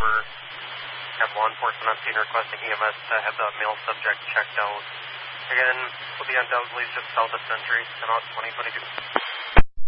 over. Have law enforcement on scene requesting EMS to have the male subject checked out. Again, will be on Dow's just south of Century, and out 2022.